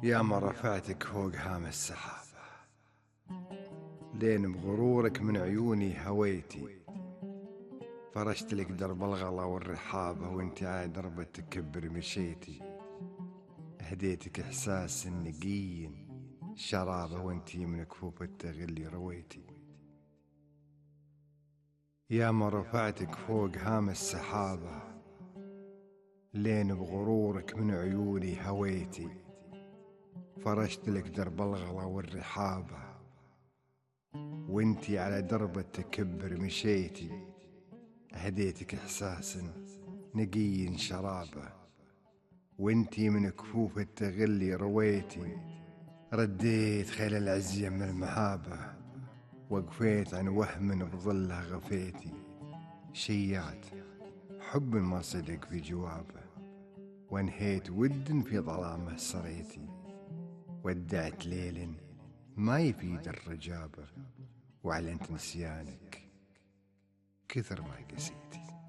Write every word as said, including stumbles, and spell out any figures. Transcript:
يا ما رفعتك فوق هام السحابة، لين بغرورك من عيوني هويتي. فرشت لك درب الغلا والرحابة، وانت على درب التكبر مشيتي. هديتك احساس النقي شرابة، وانت من كفوف التغلي رويتي. يا ما رفعتك فوق هام السحابة، لين بغرورك من عيوني هويتي. فرشت لك درب الغلا والرحابة، وانتي على درب التكبر مشيتي. هديتك احساس نقي شرابه، وانتي من كفوف التغلي رويتي. رديت خيل العز يم المهابة، وقفيت عن وهم بظله غفيتي. شيعت حب ما صدق في جوابه، وانهيت ود في ظلامه سريتي. ودعت ليل ما يفيد الرجابة، وأعلنت نسيانك كثر ما قسيتي.